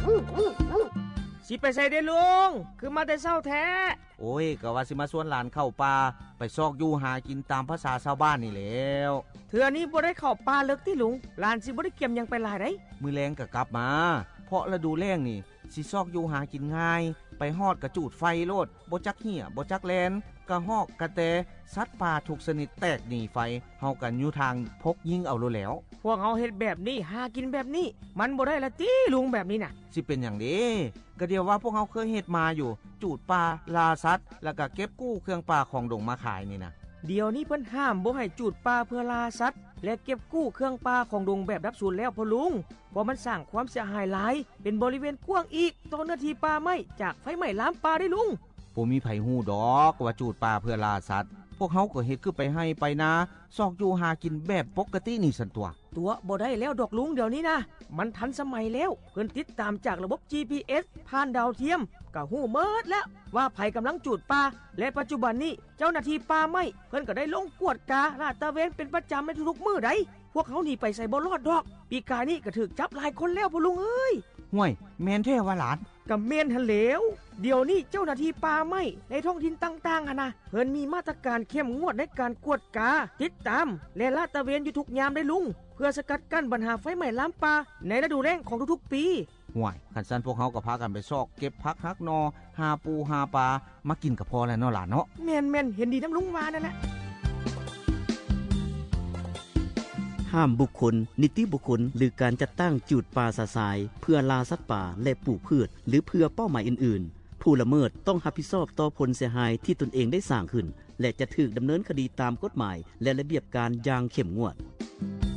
สิไปใส่ได้ลุงคือมาแต่เช้าแท้โอ้ยก็ว่าสิมาสวนหลานเข้าป่าไปซอกอยู่หากินตามภาษาชาวบ้านนี่แล้วเทื่อนี้บ่ได้เข้าป่าเลิกที่ลุงหลานสิบ่ได้เก็บหยังไปหลายได้มื้อแลงก็กลับมาเพราะฤดูแล้งนี่สิซอกอยู่หากินง่ายไปฮอดกระจูดไฟโลดบ่จักเหี้ยบ่จักแลนกระหอกกระแตสัตว์ป่าทุกชนิดแตกหนีไฟเฮากันอยู่ทางพกยิงเอาโลดแล้วพวกเฮาเฮ็ดแบบนี้หากินแบบนี้มันบ่ได้ละติลุงแบบนี้น่ะสิเป็นหยังเด้ก็เดียวว่าพวกเฮาเคยเฮ็ดมาอยู่จูดป่าลาสัตว์แล้วก็เก็บกู้เครื่องป่าของดงมาขายนี่นะเดี๋ยวนี้เพิ่นห้ามบ่ให้จูดป่าเพื่อลาสัตว์และเก็บกู้เครื่องป่าของดงแบบดับสูญแล้วพ่อลุงเพราะมันสร้างความเสียหายหลายเป็นบริเวณกว้างอีกต่อเนื้อที่ป่าไม้จากไฟไหม้ลามป่าได้ลุงบ่มีไผฮู้ดอกว่าจูดป่าเพื่อลาสัตว์พวกเฮาก็เฮ็ดคือไปให้ไปนาซอกอยู่หากินแบบปกตินี่ซั่นตัวบ่ได้แล้วดอกลุงเดี๋ยวนี้นะมันทันสมัยแล้วเพิ่นติดตามจากระบบ GPS ผ่านดาวเทียมก็ฮู้หมดแล้วว่าไผกำลังจูดป่าและปัจจุบันนี้เจ้าหน้าที่ป่าไม้เพิ่นก็ได้ลงกวดกาลาดตระเวนเป็นประจำในทุกๆมื้อใดพวกเขาหนีไปใส่บ่รอดดอกปีกายนี้ก็ถูกจับหลายคนแล้วพ่อลุงเอ้ยห่วยแม่นแท้ว่าหลานก็แม่นหั่นแล้วเดี๋ยวนี้เจ้าหน้าที่ป่าไม้ในท้องถิ่นต่างๆหั่นนะเพิ่นมีมาตรการเข้มงวดในการกวดกาติดตามและลาดตระเวนอยู่ทุกยามได้ลุงเพื่อสกัดกั้นปัญหาไฟไหม้ลามป่าในฤดูแล้งของทุกๆปีห่วยคันซั่นพวกเฮาก็พากันไปซอกเก็บผักฮักนอหาปูหาปลามากินก็พอแล้วเนาะหลานเนาะแม่นๆเห็นดีน้ำลุงว่านั่นแหละห้ามบุคคลนิติบุคคลหรือการจัดตั้งจูดป่าสะสายเพื่อลาสัตว์ป่าและปลูกพืชหรือเพื่อเป้าหมายอื่นๆผู้ละเมิดต้องรับผิดชอบต่อผลเสียหายที่ตนเองได้สร้างขึ้นและจะถูกดำเนินคดีตามกฎหมายและระเบียบการอย่างเข้มงวด